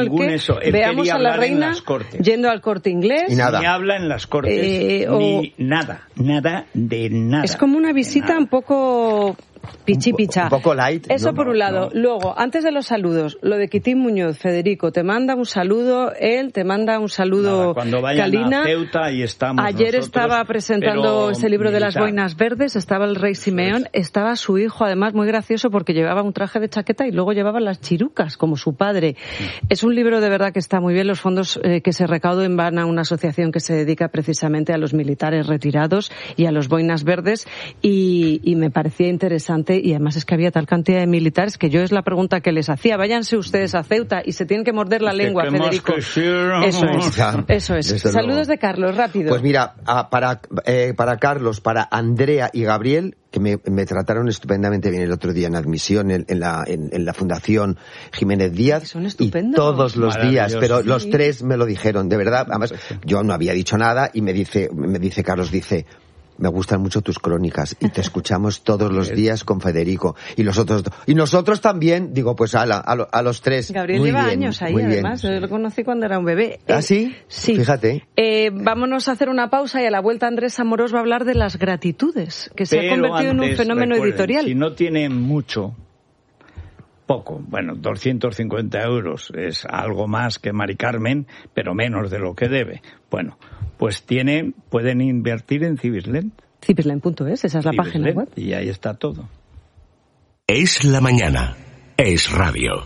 Según que eso, él veamos quería a la hablar en reina las Cortes. yendo al Corte Inglés. Y nada. Ni habla en las Cortes, Eh, ni o- nada, nada de nada. Es como una visita un poco pichi picha. Un poco light. Eso ¿no? por un lado. no. Luego, antes de los saludos, lo de Quitín Muñoz, Federico, te manda un saludo, él te manda un saludo, Nada, cuando vayan Calina. a Ceuta, ahí estamos Ayer nosotros, estaba presentando pero ese libro de las militar. boinas verdes, estaba el rey Simeón, estaba su hijo, además muy gracioso porque llevaba un traje de chaqueta y luego llevaba las chirucas, como su padre. Es un libro de verdad que está muy bien. Los fondos eh, que se recauden van a una asociación que se dedica precisamente a los militares retirados y a los boinas verdes, y, y me parecía interesante, y además es que había tal cantidad de militares que yo es la pregunta que les hacía. Váyanse ustedes a Ceuta y se tienen que morder la Que lengua, queremos Federico. que sí, Eso es, Ya, eso es. desde Saludos luego. de Carlos, rápido. Pues mira, a- para, eh, para Carlos, para Andrea y Gabriel, que me, me trataron estupendamente bien el otro día en admisión en, en la, en, en la Fundación Jiménez Díaz. Son Y estupendos. todos los días, Maravilloso. pero Sí. los tres me lo dijeron, de verdad. Además, yo no había dicho nada y me dice, me dice Carlos, dice... Me gustan mucho tus crónicas y te escuchamos todos los días con Federico y los otros do- y nosotros también. Digo, pues ala, a, lo- a los tres. Gabriel Muy lleva bien, años ahí, muy bien. además. Yo lo conocí cuando era un bebé. ¿Ah, Eh, sí? Sí. Fíjate. Eh, vámonos a hacer una pausa y a la vuelta Andrés Amorós va a hablar de las gratitudes, que se Pero ha convertido en un antes, fenómeno recuerden, editorial. Si no tienen mucho, poco, bueno, doscientos cincuenta euros es algo más que Mari Carmen, pero menos de lo que debe. Bueno, pues tienen, pueden invertir en Civislent. Civislent punto es, esa es la página Civislent, web. y ahí está todo. Es la mañana. Es radio.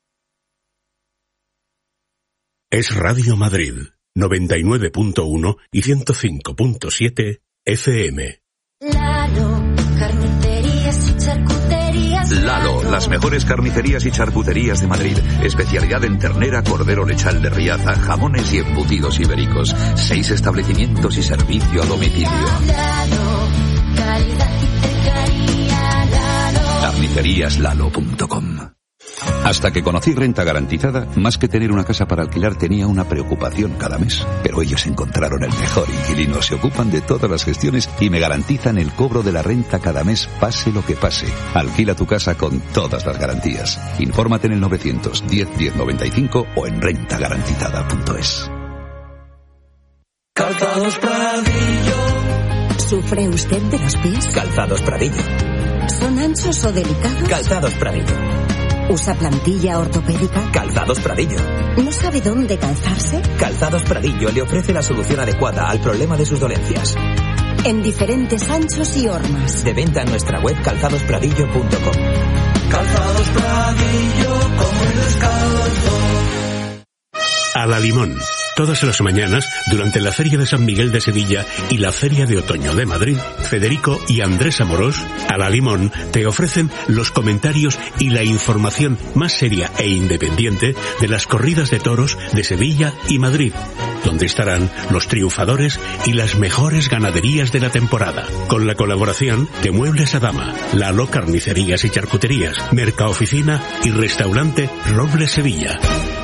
Es Radio Madrid, noventa y nueve punto uno y ciento cinco punto siete F M. Lalo, carnicerías y charcuterías. Lalo, las mejores carnicerías y charcuterías de Madrid. Especialidad en ternera, cordero lechal de Riaza, jamones y embutidos ibéricos. Seis establecimientos y servicio a domicilio. Lalo, calidad y cercanía. Lalo. carnicerías lalo punto com. Hasta que conocí Renta Garantizada, más que tener una casa para alquilar tenía una preocupación cada mes. Pero ellos encontraron el mejor inquilino, se ocupan de todas las gestiones y me garantizan el cobro de la renta cada mes, pase lo que pase. Alquila tu casa con todas las garantías. Infórmate en el novecientos diez diez noventa y cinco o en renta garantizada punto es. Calzados Pradillo. ¿Sufre usted de los pies? Calzados Pradillo. ¿Son anchos o delicados? Calzados Pradillo. ¿Usa plantilla ortopédica? Calzados Pradillo. ¿No sabe dónde calzarse? Calzados Pradillo le ofrece la solución adecuada al problema de sus dolencias. En diferentes anchos y hormas. De venta en nuestra web calzados pradillo punto com. Calzados Pradillo, como el descalzo. A la Limón. Todas las mañanas, durante la Feria de San Miguel de Sevilla y la Feria de Otoño de Madrid, Federico y Andrés Amorós, a la Limón, te ofrecen los comentarios y la información más seria e independiente de las corridas de toros de Sevilla y Madrid, donde estarán los triunfadores y las mejores ganaderías de la temporada, con la colaboración de Muebles Adama, Lalo Carnicerías y Charcuterías, Mercaoficina y Restaurante Robles Sevilla.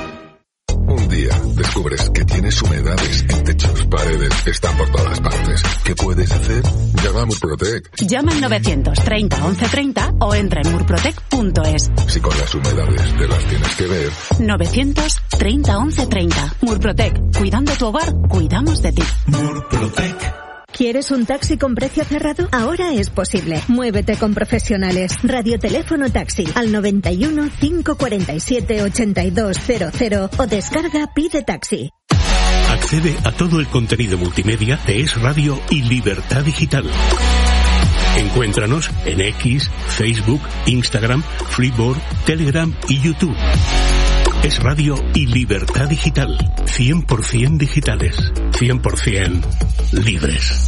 Un día descubres que tienes humedades en techos, paredes, están por todas partes. ¿Qué puedes hacer? Llama a Murprotec. Llama al novecientos treinta once treinta o entra en murprotec punto es. Si con las humedades te las tienes que ver. novecientos treinta once treinta. Murprotec. Cuidando tu hogar, cuidamos de ti. Murprotec. ¿Quieres un taxi con precio cerrado? Ahora es posible. Muévete con profesionales. Radioteléfono taxi al noventa y uno, cinco cuarenta y siete, ochenta y dos cero cero o descarga Pide Taxi. Accede a todo el contenido multimedia de Es Radio y Libertad Digital. Encuéntranos en X, Facebook, Instagram, Freeboard, Telegram y YouTube. Es Radio y Libertad Digital. cien por ciento digitales. cien por ciento libres.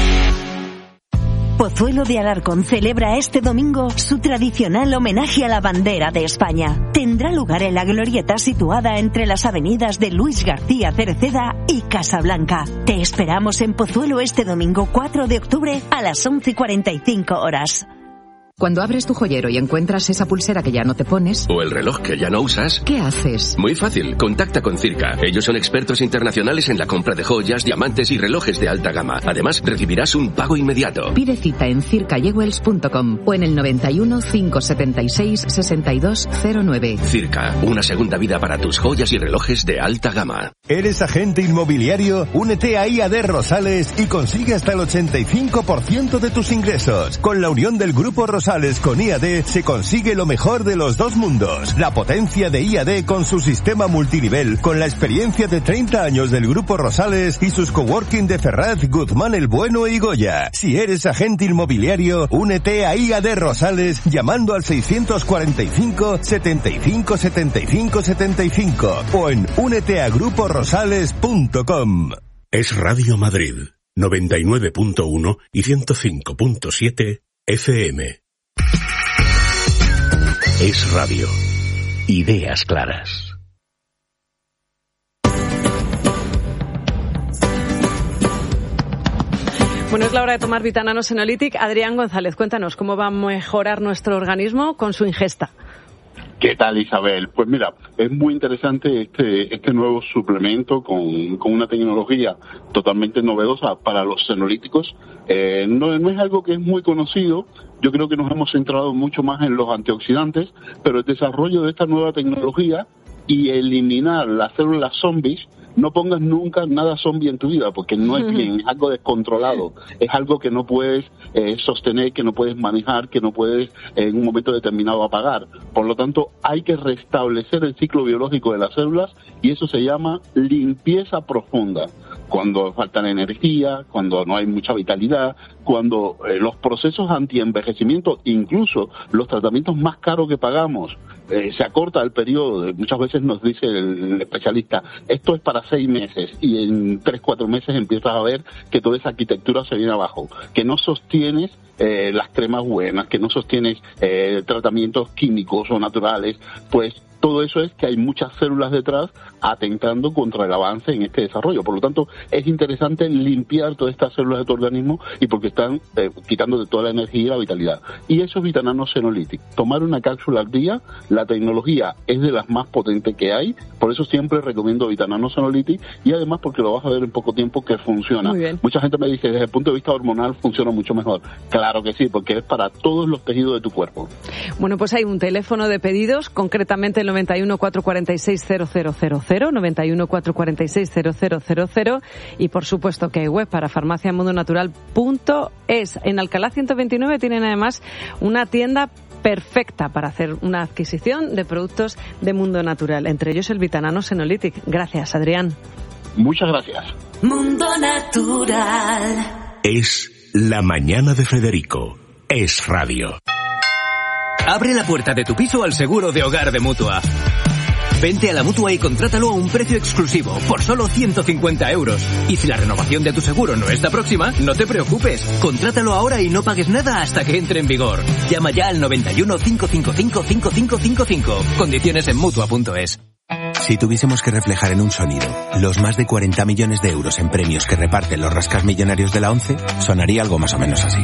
Pozuelo de Alarcón celebra este domingo su tradicional homenaje a la bandera de España. Tendrá lugar en la glorieta situada entre las avenidas de Luis García Cereceda y Casablanca. Te esperamos en Pozuelo este domingo cuatro de octubre a las once y cuarenta y cinco horas. Cuando abres tu joyero y encuentras esa pulsera que ya no te pones... O el reloj que ya no usas... ¿Qué haces? Muy fácil, contacta con Circa. Ellos son expertos internacionales en la compra de joyas, diamantes y relojes de alta gama. Además, recibirás un pago inmediato. Pide cita en circa jewels punto com o en el noventa y uno, cinco setenta y seis, sesenta y dos cero nueve. Circa, una segunda vida para tus joyas y relojes de alta gama. ¿Eres agente inmobiliario? Únete a I A D Rosales y consigue hasta el ochenta y cinco por ciento de tus ingresos. Con la unión del Grupo Rosales con I A D se consigue lo mejor de los dos mundos. La potencia de I A D con su sistema multinivel, con la experiencia de treinta años del Grupo Rosales y sus coworking de Ferraz, Guzmán el Bueno y Goya. Si eres agente inmobiliario, únete a I A D Rosales llamando al seiscientos cuarenta y cinco, setenta y cinco, setenta y cinco, setenta y cinco o en únete a grupo rosales punto com. Es Radio Madrid, noventa y nueve punto uno y ciento cinco punto siete F M. Es radio. Ideas claras. Bueno, es la hora de tomar Vitanano Senolytic. Adrián González, cuéntanos cómo va a mejorar nuestro organismo con su ingesta. ¿Qué tal, Isabel? Pues mira, es muy interesante este este nuevo suplemento con, con una tecnología totalmente novedosa para los senolíticos. Eh, no, no es algo que es muy conocido. Yo creo que nos hemos centrado mucho más en los antioxidantes, pero el desarrollo de esta nueva tecnología y eliminar las células zombies, no pongas nunca nada zombie en tu vida, porque no es bien, es algo descontrolado, es algo que no puedes eh, sostener, que no puedes manejar, que no puedes eh, en un momento determinado apagar. Por lo tanto, hay que restablecer el ciclo biológico de las células y eso se llama limpieza profunda. Cuando falta la energía, cuando no hay mucha vitalidad, cuando eh, los procesos antienvejecimiento, incluso los tratamientos más caros que pagamos, eh, se acorta el periodo. Muchas veces nos dice el, el especialista, esto es para seis meses y en tres, cuatro meses empiezas a ver que toda esa arquitectura se viene abajo, que no sostienes eh, las cremas buenas, que no sostienes eh, tratamientos químicos o naturales, pues todo eso es que hay muchas células detrás atentando contra el avance en este desarrollo. Por lo tanto, es interesante limpiar todas estas células de tu organismo y porque están eh, quitándote toda la energía y la vitalidad. Y eso es Vitanano Senolytic. Tomar una cápsula al día, la tecnología es de las más potentes que hay, por eso siempre recomiendo Vitanano Senolytic y además porque lo vas a ver en poco tiempo que funciona. Muy bien. Mucha gente me dice, desde el punto de vista hormonal funciona mucho mejor. Claro que sí, porque es para todos los tejidos de tu cuerpo. Bueno, pues hay un teléfono de pedidos, concretamente el noventa y uno, cuatrocientos cuarenta y seis, cero cero cero cero, noventa y uno, cuatrocientos cuarenta y seis, cero cero cero cero y por supuesto que hay web para farmacia mundo natural punto es. En Alcalá ciento veintinueve tienen además una tienda perfecta para hacer una adquisición de productos de Mundo Natural, entre ellos el Vitanano Senolytic. Gracias, Adrián. Muchas gracias. Mundo Natural. Es La Mañana de Federico. Es radio. Abre la puerta de tu piso al seguro de hogar de Mutua. Vente a la Mutua y contrátalo a un precio exclusivo, por solo ciento cincuenta euros. Y si la renovación de tu seguro no está próxima, no te preocupes. Contrátalo ahora y no pagues nada hasta que entre en vigor. Llama ya al noventa y uno, cinco cinco cinco, cinco cinco cinco cinco. Condiciones en Mutua punto es. Si tuviésemos que reflejar en un sonido los más de cuarenta millones de euros en premios que reparten los rascasmillonarios de la ONCE, sonaría algo más o menos así.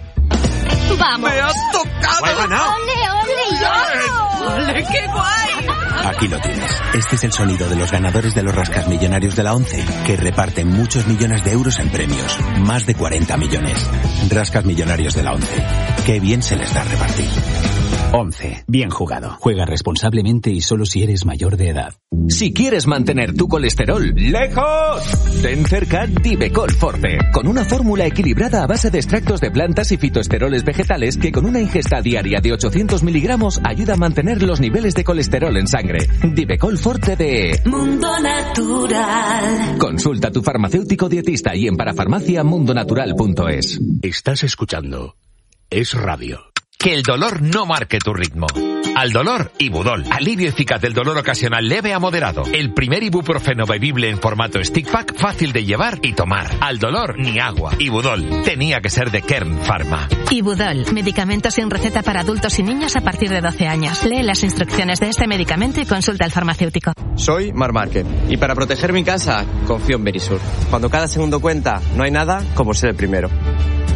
¡Vamos! ¡Me has tocado! ¡He ganado! ¡Ole, ole, yo! ¡Ole, qué guay! Aquí lo tienes. Este es el sonido de los ganadores de los rascasmillonarios de la ONCE, que reparten muchos millones de euros en premios. Más de cuarenta millones. Rascasmillonarios de la ONCE. Qué bien se les da repartir. once. Bien jugado. Juega responsablemente y solo si eres mayor de edad. Si quieres mantener tu colesterol lejos, ten cerca Divecol Forte, con una fórmula equilibrada a base de extractos de plantas y fitoesteroles vegetales que con una ingesta diaria de ochocientos miligramos ayuda a mantener los niveles de colesterol en sangre. Divecol Forte de Mundo Natural. Consulta a tu farmacéutico dietista y en parafarmacia mundo natural punto es. Estás escuchando Es Radio. Que el dolor no marque tu ritmo. Al dolor, Ibudol. Alivio eficaz del dolor ocasional leve a moderado. El primer ibuprofeno bebible en formato stick pack, fácil de llevar y tomar. Al dolor, ni agua. Ibudol. Tenía que ser de Kern Pharma. Ibudol. Medicamento sin receta para adultos y niños a partir de doce años. Lee las instrucciones de este medicamento y consulta al farmacéutico. Soy Mar Márquez. Y para proteger mi casa, confío en Berisur. Cuando cada segundo cuenta, no hay nada como ser el primero.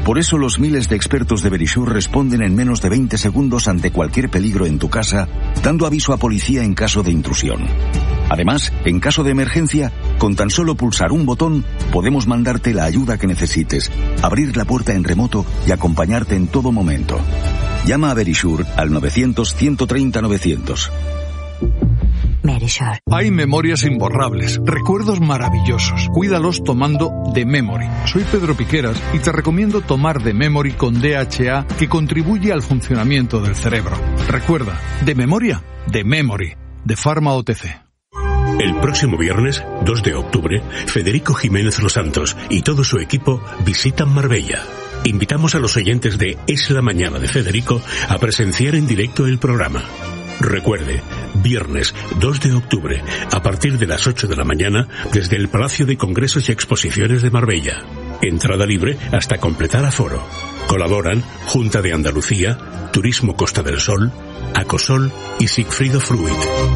Por eso los miles de expertos de Verisure responden en menos de veinte segundos ante cualquier peligro en tu casa, dando aviso a policía en caso de intrusión. Además, en caso de emergencia, con tan solo pulsar un botón, podemos mandarte la ayuda que necesites, abrir la puerta en remoto y acompañarte en todo momento. Llama a Verisure al novecientos, ciento treinta, novecientos. Verisure. Hay memorias imborrables, recuerdos maravillosos. Cuídalos tomando The Memory. Soy Pedro Piqueras y te recomiendo tomar The Memory con D H A, que contribuye al funcionamiento del cerebro. Recuerda, de memoria, The Memory, de Pharma O T C. El próximo viernes, dos de octubre, Federico Jiménez Los Santos y todo su equipo visitan Marbella. Invitamos a los oyentes de Es la Mañana de Federico a presenciar en directo el programa. Recuerde, viernes dos de octubre, a partir de las ocho de la mañana, desde el Palacio de Congresos y Exposiciones de Marbella. Entrada libre hasta completar aforo. Colaboran Junta de Andalucía, Turismo Costa del Sol, Acosol y Sigfrido Fruit.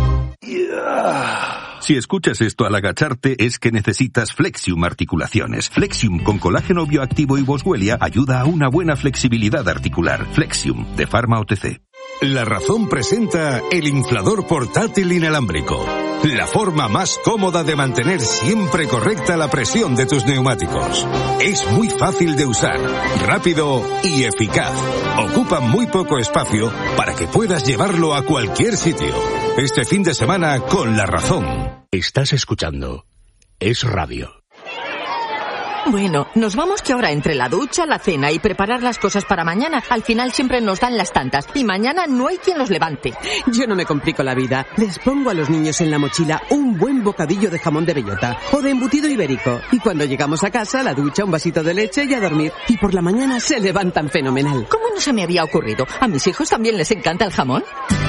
Si escuchas esto al agacharte es que necesitas Flexium Articulaciones. Flexium con colágeno bioactivo y boswellia ayuda a una buena flexibilidad articular. Flexium, de Pharma O T C. La Razón presenta el inflador portátil inalámbrico. La forma más cómoda de mantener siempre correcta la presión de tus neumáticos. Es muy fácil de usar, rápido y eficaz. Ocupa muy poco espacio para que puedas llevarlo a cualquier sitio. Este fin de semana con La Razón. Estás escuchando Es Radio. Bueno, nos vamos que ahora entre la ducha, la cena y preparar las cosas para mañana, al final siempre nos dan las tantas y mañana no hay quien los levante. Yo no me complico la vida. Les pongo a los niños en la mochila un buen bocadillo de jamón de bellota o de embutido ibérico. Y cuando llegamos a casa, la ducha, un vasito de leche y a dormir. Y por la mañana se levantan fenomenal. ¿Cómo no se me había ocurrido? ¿A mis hijos también les encanta el jamón?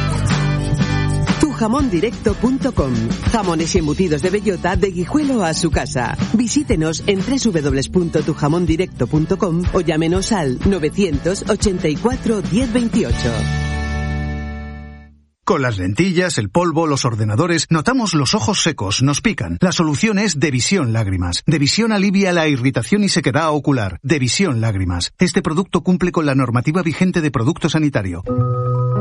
tu jamón directo punto com. Jamones y embutidos de bellota de Guijuelo a su casa. Visítenos en doble u doble u doble u punto tu jamón directo punto com o llámenos al novecientos ochenta y cuatro diez veintiocho. Con las lentillas, el polvo, los ordenadores, notamos los ojos secos, nos pican. La solución es Devisión Lágrimas. Devisión alivia la irritación y sequedad ocular. Devisión Lágrimas. Este producto cumple con la normativa vigente de producto sanitario.